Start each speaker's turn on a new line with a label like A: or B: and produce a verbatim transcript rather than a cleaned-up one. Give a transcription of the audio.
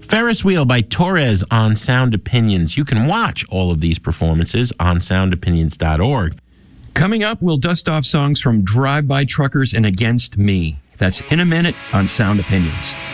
A: Ferris Wheel by Torres on Sound Opinions. You can watch all of these performances on sound opinions dot org.
B: Coming up, we'll dust off songs from Drive-By Truckers and Against Me. That's in a minute on Sound Opinions.